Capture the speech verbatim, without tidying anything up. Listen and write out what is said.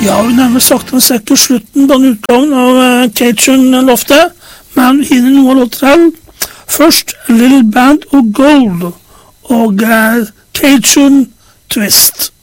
Ja, vi nærmer sakte, men sikkert slutten på den utgaven av uh, Cajun-loftet, men hinner noe låter til. Først Little Band of Gold og uh, Cajun Twist.